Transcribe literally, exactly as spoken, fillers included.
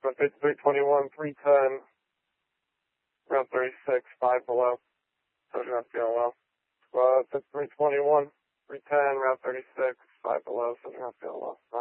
Northwest fifty-three twenty-one, three ten, route thirty-six, five below. So you're not feeling well. Squad fifty-three twenty-one, three ten, route thirty-six, five below, so you're not feeling well.